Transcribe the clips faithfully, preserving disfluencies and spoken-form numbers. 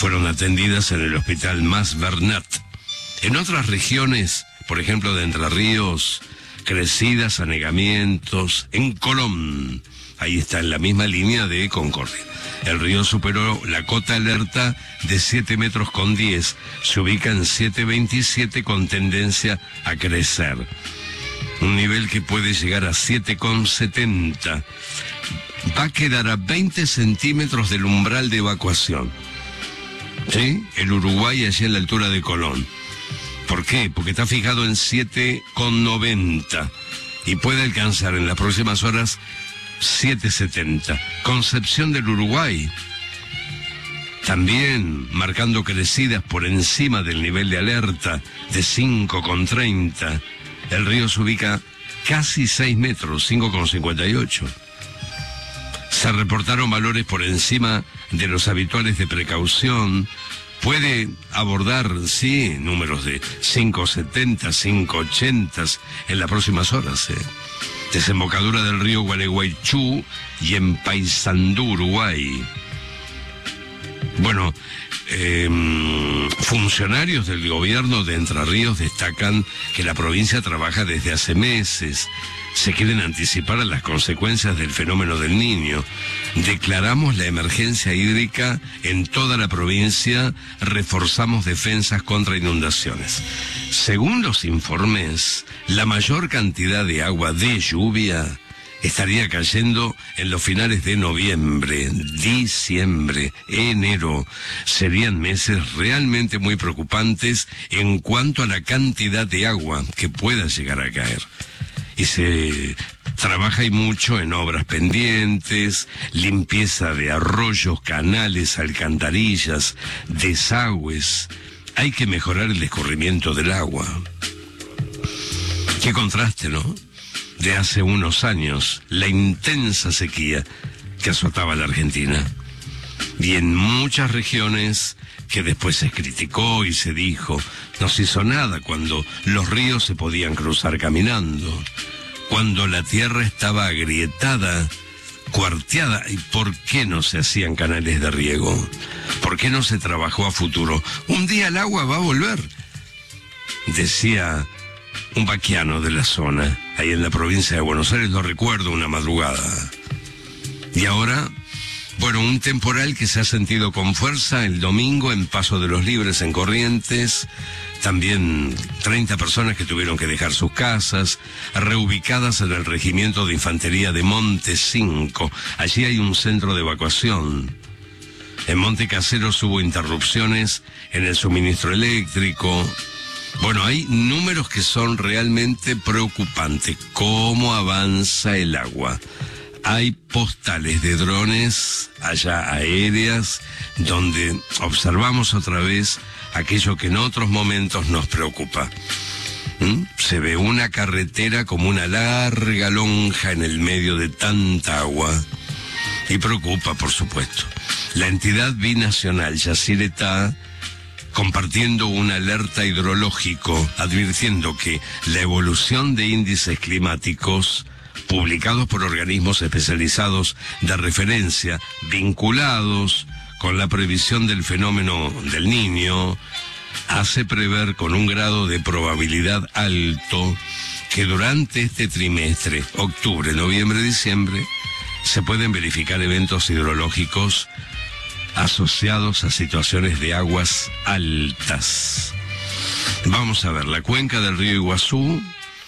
fueron atendidas en el Hospital Mas Bernat. En otras regiones, por ejemplo de Entre Ríos, crecidas, anegamientos. En Colón, ahí está en la misma línea de Concordia. El río superó la cota alerta de siete metros con diez, se ubica en siete veintisiete con tendencia a crecer. Un nivel que puede llegar a siete con setenta. Va a quedar a veinte centímetros del umbral de evacuación. ¿Sí? El Uruguay allí en la altura de Colón. ¿Por qué? Porque está fijado en siete con noventa y puede alcanzar en las próximas horas siete setenta. Concepción del Uruguay, también marcando crecidas por encima del nivel de alerta de cinco con treinta. El río se ubica casi seis metros, cinco con cincuenta y ocho. Se reportaron valores por encima de los habituales de precaución. Puede abordar, sí, números de cinco setenta, cinco ochenta en las próximas horas. ¿eh? Desembocadura del río Gualeguaychú y en Paysandú, Uruguay. Bueno, eh, funcionarios del gobierno de Entre Ríos destacan que la provincia trabaja desde hace meses. Se quieren anticipar a las consecuencias del fenómeno del Niño. Declaramos la emergencia hídrica en toda la provincia, reforzamos defensas contra inundaciones. Según los informes, la mayor cantidad de agua de lluvia estaría cayendo en los finales de noviembre, diciembre, enero. Serían meses realmente muy preocupantes en cuanto a la cantidad de agua que pueda llegar a caer. Y se trabaja y mucho en obras pendientes, limpieza de arroyos, canales, alcantarillas, desagües. Hay que mejorar el escurrimiento del agua. Qué contraste, ¿no? De hace unos años, la intensa sequía que azotaba la Argentina. Y en muchas regiones que después se criticó y se dijo, no se hizo nada cuando los ríos se podían cruzar caminando, cuando la tierra estaba agrietada, cuarteada. ¿Y por qué no se hacían canales de riego? ¿Por qué no se trabajó a futuro? Un día el agua va a volver, decía un vaquiano de la zona, ahí en la provincia de Buenos Aires, lo recuerdo, una madrugada. Y ahora, bueno, un temporal que se ha sentido con fuerza el domingo en Paso de los Libres, en Corrientes. También treinta personas que tuvieron que dejar sus casas, reubicadas en el Regimiento de Infantería de Monte cinco. Allí hay un centro de evacuación. En Monte Caseros hubo interrupciones en el suministro eléctrico. Bueno, hay números que son realmente preocupantes. ¿Cómo avanza el agua? Hay postales de drones allá aéreas donde observamos otra vez aquello que en otros momentos nos preocupa. ¿Mm? Se ve una carretera como una larga lonja en el medio de tanta agua y preocupa, por supuesto. La entidad binacional Yacyretá compartiendo una alerta hidrológico, advirtiendo que la evolución de índices climáticos publicados por organismos especializados de referencia, vinculados con la previsión del fenómeno del Niño, hace prever con un grado de probabilidad alto que durante este trimestre, octubre, noviembre, diciembre, se pueden verificar eventos hidrológicos asociados a situaciones de aguas altas. Vamos a ver, la cuenca del río Iguazú,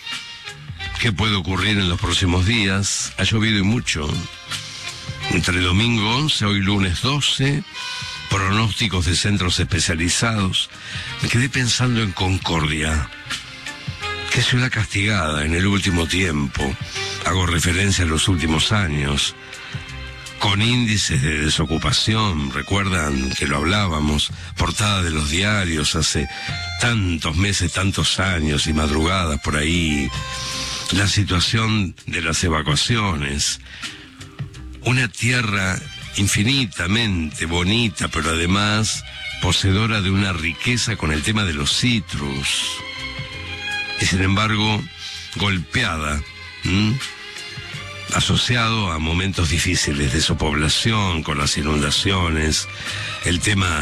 ¿qué puede ocurrir en los próximos días? Ha llovido y mucho. Entre domingo once, hoy lunes doce, pronósticos de centros especializados. Me quedé pensando en Concordia. Qué ciudad castigada en el último tiempo. Hago referencia a los últimos años. Con índices de desocupación, recuerdan que lo hablábamos, portada de los diarios hace tantos meses, tantos años y madrugadas por ahí. La situación de las evacuaciones. Una tierra infinitamente bonita, pero además poseedora de una riqueza con el tema de los citrus. Y sin embargo, golpeada, ¿m? asociado a momentos difíciles de su población, con las inundaciones, el tema